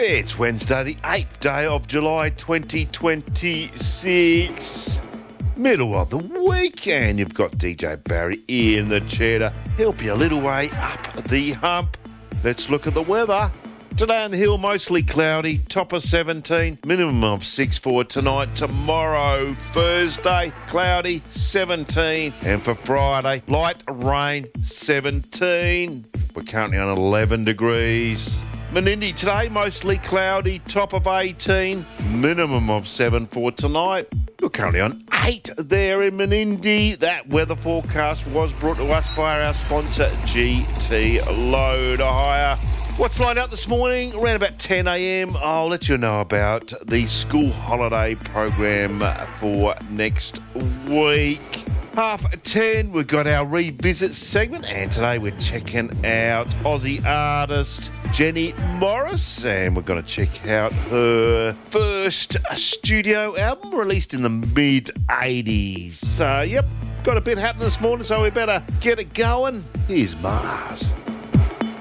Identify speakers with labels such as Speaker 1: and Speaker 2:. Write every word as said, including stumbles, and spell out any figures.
Speaker 1: It's Wednesday, the eighth day of July twenty twenty-six. Middle of the week, and you've got D J Barry in the chair to help you a little way up the hump. Let's look at the weather. Today on the hill, mostly cloudy, top of seventeen, minimum of six for tonight. Tomorrow, Thursday, cloudy, seventeen. And for Friday, light rain, seventeen. We're currently on eleven degrees. Menindee today, mostly cloudy, top of eighteen, minimum of seven for tonight. We're currently on eight there in Menindee. That weather forecast was brought to us by our sponsor, G T Loader Hire. What's lined up this morning? Around about ten a.m, I'll let you know about the school holiday program for next week. Half ten, we've got our revisit segment, and today we're checking out Aussie artist Jenny Morris, and we're going to check out her first studio album released in the mid eighties. So, yep, got a bit happening this morning, so we better get it going. Here's Mars.